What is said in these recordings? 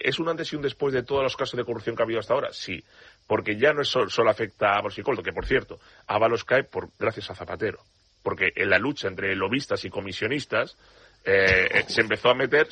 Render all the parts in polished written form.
¿Es un antes y un después de todos los casos de corrupción que ha habido hasta ahora? Sí, porque ya no es solo afecta a Ábalos y Coldo, que por cierto, Ábalos cae gracias a Zapatero, porque en la lucha entre lobistas y comisionistas se empezó a meter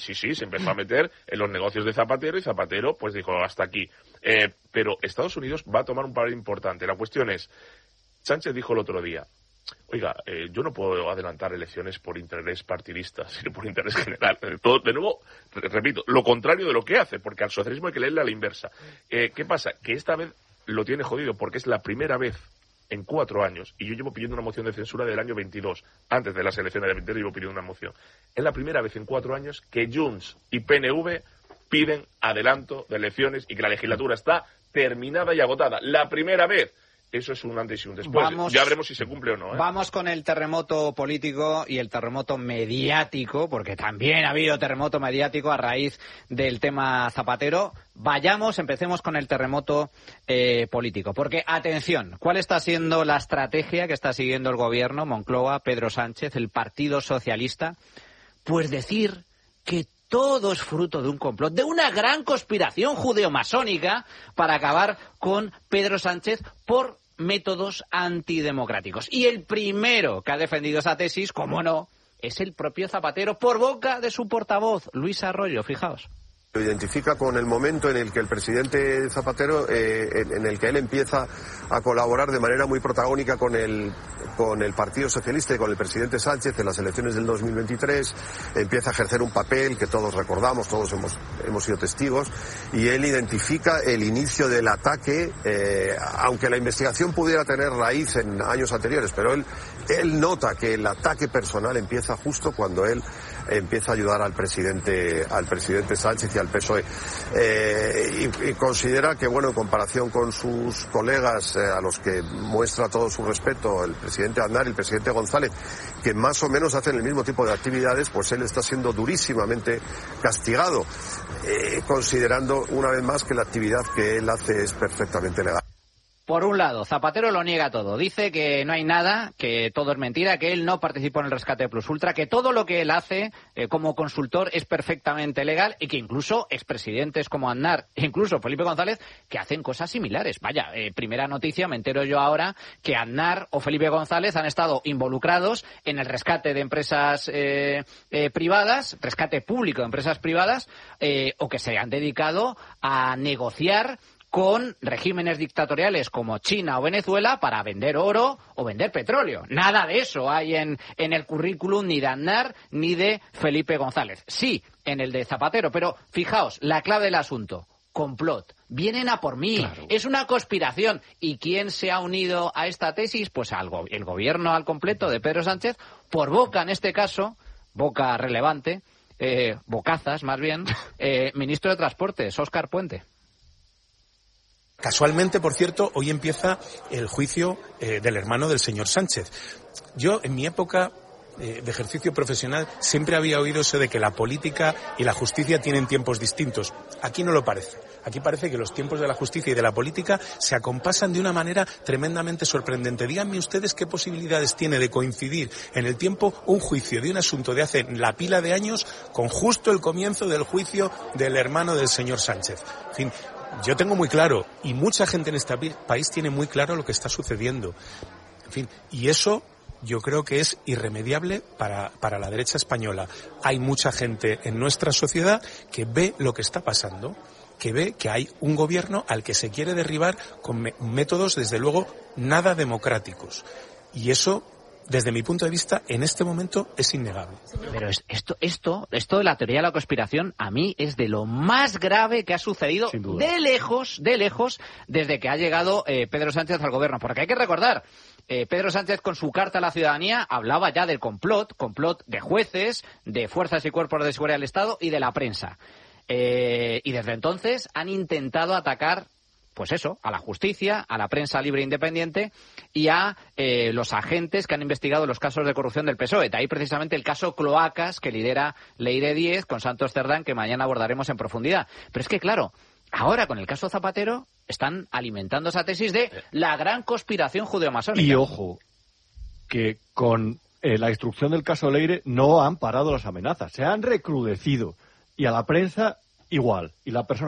en los negocios de Zapatero, y Zapatero pues dijo hasta aquí. Pero Estados Unidos va a tomar un papel importante. La cuestión es, Sánchez dijo el otro día, oiga, yo no puedo adelantar elecciones por interés partidista, sino por interés general. De nuevo, repito, lo contrario de lo que hace, porque al socialismo hay que leerle a la inversa. ¿Qué pasa? Que esta vez lo tiene jodido, porque es la primera vez en 4 años, y yo llevo pidiendo una moción de censura del año 22, antes de las elecciones de 22 llevo pidiendo una moción. Es la primera vez en 4 años que Junts y PNV piden adelanto de elecciones y que la legislatura está terminada y agotada. La primera vez. Eso es un antes y un después. Ya veremos si se cumple o no. Vamos con el terremoto político y el terremoto mediático, porque también ha habido terremoto mediático a raíz del tema Zapatero. Empecemos con el terremoto político. Porque, atención, ¿cuál está siendo la estrategia que está siguiendo el gobierno, Moncloa, Pedro Sánchez, el Partido Socialista? Pues decir que todo es fruto de un complot, de una gran conspiración judeomasónica para acabar con Pedro Sánchez por métodos antidemocráticos. Y el primero que ha defendido esa tesis, cómo no, es el propio Zapatero, por boca de su portavoz, Luis Arroyo, fijaos. Lo identifica con el momento en el que el presidente Zapatero, en el que él empieza a colaborar de manera muy protagónica con el Partido Socialista y con el presidente Sánchez en las elecciones del 2023, empieza a ejercer un papel que todos recordamos, todos hemos sido testigos, y él identifica el inicio del ataque, aunque la investigación pudiera tener raíz en años anteriores, pero él nota que el ataque personal empieza justo cuando él empieza a ayudar al presidente Sánchez y al PSOE. Y considera que, bueno, en comparación con sus colegas, a los que muestra todo su respeto, el presidente Aznar y el presidente González, que más o menos hacen el mismo tipo de actividades, pues él está siendo durísimamente castigado, considerando una vez más que la actividad que él hace es perfectamente legal. Por un lado, Zapatero lo niega todo. Dice que no hay nada, que todo es mentira, que él no participó en el rescate de Plus Ultra, que todo lo que él hace como consultor es perfectamente legal y que incluso expresidentes como Aznar, incluso Felipe González, que hacen cosas similares. Vaya, primera noticia, me entero yo ahora que Aznar o Felipe González han estado involucrados en el rescate de empresas privadas, rescate público de empresas privadas, o que se han dedicado a negociar con regímenes dictatoriales como China o Venezuela para vender oro o vender petróleo. Nada de eso hay en el currículum ni de Aznar ni de Felipe González. Sí, en el de Zapatero, pero fijaos, la clave del asunto, complot. Vienen a por mí, claro. Es una conspiración. ¿Y quién se ha unido a esta tesis? Pues el gobierno al completo de Pedro Sánchez, por boca en este caso, boca relevante, bocazas más bien, ministro de Transportes, Óscar Puente. Casualmente, por cierto, hoy empieza el juicio del hermano del señor Sánchez. Yo, en mi época de ejercicio profesional, siempre había oído eso de que la política y la justicia tienen tiempos distintos. Aquí no lo parece. Aquí parece que los tiempos de la justicia y de la política se acompasan de una manera tremendamente sorprendente. Díganme ustedes qué posibilidades tiene de coincidir en el tiempo un juicio de un asunto de hace la pila de años con justo el comienzo del juicio del hermano del señor Sánchez. En fin, yo tengo muy claro, y mucha gente en este país tiene muy claro lo que está sucediendo. En fin, y eso yo creo que es irremediable para la derecha española. Hay mucha gente en nuestra sociedad que ve lo que está pasando, que ve que hay un gobierno al que se quiere derribar con métodos, desde luego, nada democráticos. Y eso, desde mi punto de vista, en este momento es innegable. Pero esto de la teoría de la conspiración, a mí es de lo más grave que ha sucedido de lejos, desde que ha llegado Pedro Sánchez al gobierno. Porque hay que recordar, Pedro Sánchez con su carta a la ciudadanía hablaba ya del complot de jueces, de fuerzas y cuerpos de seguridad del Estado y de la prensa. Y desde entonces han intentado atacar, pues eso, a la justicia, a la prensa libre e independiente y a los agentes que han investigado los casos de corrupción del PSOE. De ahí precisamente el caso Cloacas que lidera Leire Díez con Santos Cerdán, que mañana abordaremos en profundidad. Pero es que, claro, ahora con el caso Zapatero están alimentando esa tesis de la gran conspiración judeomasónica. Y ojo, que con la instrucción del caso Leire no han parado las amenazas, se han recrudecido. Y a la prensa igual. Y la persona